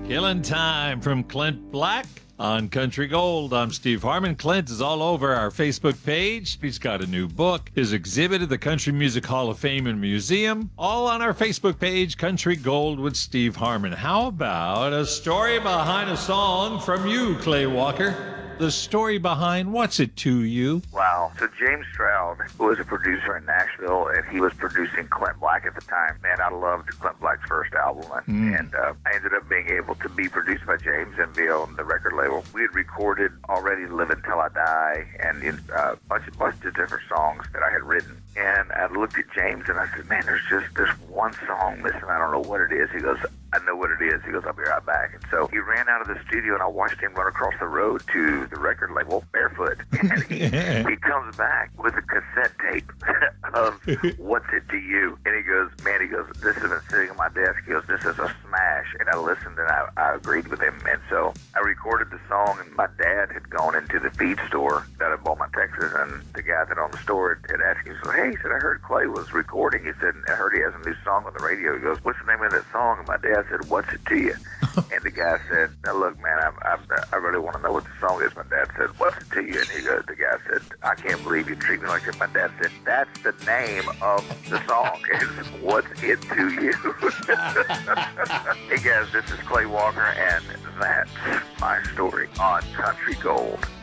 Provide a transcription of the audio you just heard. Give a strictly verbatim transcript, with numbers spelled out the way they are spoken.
Killing Time from Clint Black on Country Gold. I'm Steve Harmon. Clint is all over our Facebook page. He's got a new book, his exhibit at the Country Music Hall of Fame and Museum, all on our Facebook page, Country Gold with Steve Harmon. How about a story behind a song from you, Clay Walker? The story behind What's It To You? Wow. So James Stroud was a producer in Nashville, and he was producing Clint Black at the time. Man, I loved Clint Black's first album, and, mm. and uh, I ended up being able to be produced by James and be on the record label. We had recorded already Live Until I Die and uh, a bunch, bunch of different songs that I had written. And I looked at James, and I said, man, there's just there's one song missing. I don't know what it is. He goes, I know what it is. He goes, I'll be right back. And so he ran out of the studio, and I watched him run across the road to the record label barefoot. And he, he comes back with a cassette tape of What's It To You? And he goes, man, he goes, this has been sitting on my desk. He goes, this is a smash. And I listened, and I, I agreed with him. And so I recorded the song, and my dad had gone into the feed store that I bought my Texas, and the guy that owned the store had asked him, so, hey, he said, I heard Clay was recording. He said, I heard he has a new song on the radio. He goes, what's the name of that song? And my dad said, What's It To You? And the guy said, now look, man, I, I, I really want to know what the song is. My dad said, What's It To You? And he goes, the guy said, I can't believe you treat me like that. My dad said, that's the name of the song. It's What's It To You? Hey guys, this is Clay Walker, and that's my story on Country Gold.